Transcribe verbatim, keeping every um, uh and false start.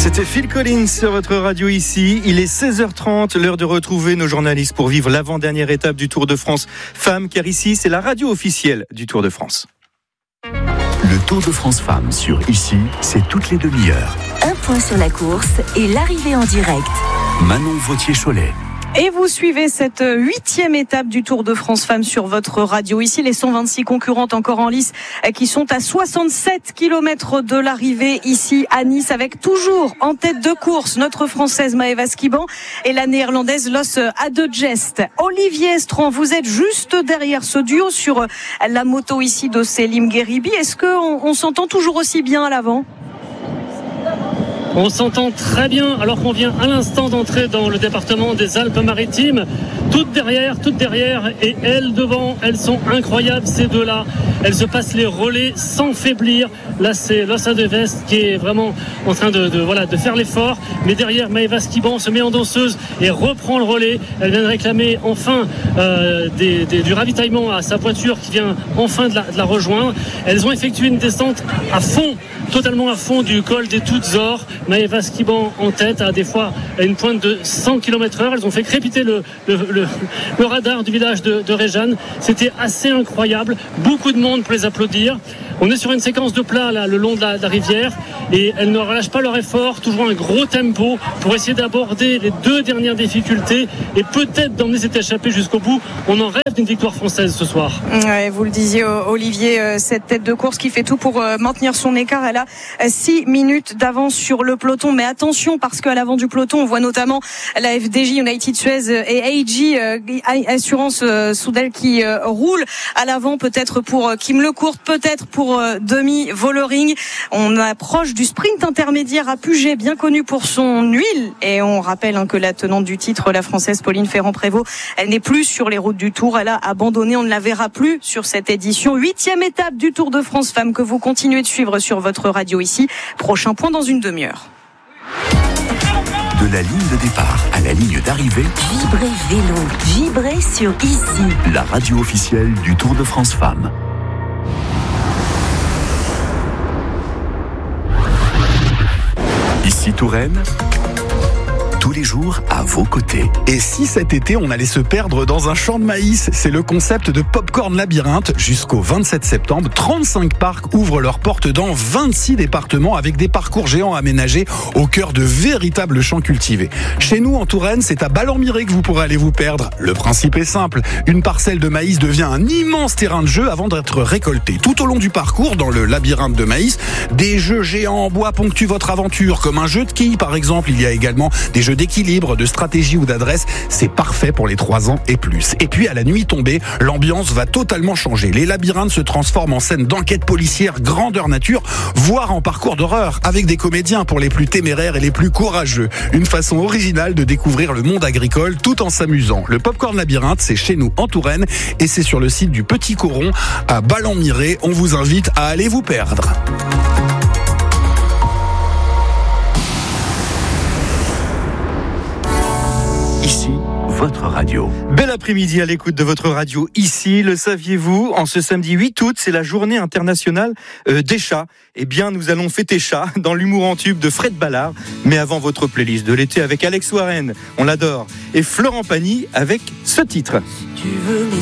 C'était Phil Collins sur votre radio ici. Il est seize heures trente, l'heure de retrouver nos journalistes pour vivre l'avant-dernière étape du Tour de France Femmes, car ici, c'est la radio officielle du Tour de France. Le Tour de France Femmes sur Ici, c'est toutes les demi-heures. Un point sur la course et l'arrivée en direct. Manon Vautier-Cholet. Et vous suivez cette huitième étape du Tour de France Femmes sur votre radio. Ici, les cent vingt-six concurrentes encore en lice qui sont à soixante-sept kilomètres de l'arrivée ici à Nice, avec toujours en tête de course notre Française Maëva Skiban et la Néerlandaise Loes Adegest. Olivier Estran, vous êtes juste derrière ce duo sur la moto ici de Selim Gheribi. Est-ce qu'on on s'entend toujours aussi bien à l'avant ? On s'entend très bien alors qu'on vient à l'instant d'entrer dans le département des Alpes-Maritimes. Toutes derrière, toutes derrière et elles devant, elles sont incroyables ces deux-là. Elles se passent les relais sans faiblir. Là c'est Loes Adegest qui est vraiment en train de, de, voilà, de faire l'effort. Mais derrière, Maëva Skiban se met en danseuse et reprend le relais. Elle vient de réclamer enfin euh, des, des, du ravitaillement à sa voiture qui vient enfin de la, de la rejoindre. Elles ont effectué une descente à fond, totalement à fond du col des Toutes Ors. Maëva Skiban en tête à des fois à une pointe de cent kilomètres heure. Elles ont fait crépiter le, le, le, le radar du village de, de Réjeanne. C'était assez incroyable. Beaucoup de monde pour les applaudir. On est sur une séquence de plat là, le long de la, de la rivière et elles ne relâchent pas leur effort, toujours un gros tempo pour essayer d'aborder les deux dernières difficultés et peut-être d'emmener cette échappée jusqu'au bout. On en rêve d'une victoire française ce soir. Ouais, vous le disiez Olivier, cette tête de course qui fait tout pour maintenir son écart. Elle a six minutes d'avance sur le peloton, mais attention parce qu'à l'avant du peloton on voit notamment la F D J United Suez et A G Assurance Soudal qui roule à l'avant, peut-être pour Kim Lecourt, peut-être pour Demi Vollering. On approche du sprint intermédiaire à Puget, bien connu pour son huile, et on rappelle hein, que la tenante du titre, la Française Pauline Ferrand-Prévot, elle n'est plus sur les routes du Tour, elle a abandonné, on ne la verra plus sur cette édition. Huitième étape du Tour de France Femmes que vous continuez de suivre sur votre radio ici. Prochain point dans une demi-heure. De la ligne de départ à la ligne d'arrivée, Vibrez vélo, vibrez sur Ici. La radio officielle du Tour de France Femmes. Ici Touraine, tous les jours à vos côtés. Et si cet été on allait se perdre dans un champ de maïs, c'est le concept de Popcorn Labyrinthe. Jusqu'au vingt-sept septembre, trente-cinq parcs ouvrent leurs portes dans vingt-six départements avec des parcours géants aménagés au cœur de véritables champs cultivés. Chez nous en Touraine, c'est à Ballon-Miré que vous pourrez aller vous perdre. Le principe est simple, une parcelle de maïs devient un immense terrain de jeu avant d'être récoltée. Tout au long du parcours, dans le labyrinthe de maïs, des jeux géants en bois ponctuent votre aventure, comme un jeu de quilles par exemple. Il y a également des jeux d'équilibre, de stratégie ou d'adresse. C'est parfait pour les trois ans et plus. Et puis à la nuit tombée, l'ambiance va totalement changer. Les labyrinthes se transforment en scène d'enquête policière grandeur nature, voire en parcours d'horreur, avec des comédiens pour les plus téméraires et les plus courageux. Une façon originale de découvrir le monde agricole tout en s'amusant. Le Popcorn Labyrinthe, c'est chez nous en Touraine et c'est sur le site du Petit Coron à Ballon-Miré. On vous invite à aller vous perdre. Ici, votre radio. Bel après-midi à l'écoute de votre radio ici. Le saviez-vous, en ce samedi huit août, c'est la journée internationale euh, des chats. Eh bien, nous allons fêter chats dans l'humour en tube de Fred Ballard. Mais avant votre playlist de l'été avec Alex Warren, on l'adore, et Florent Pagny avec ce titre. Si tu veux mes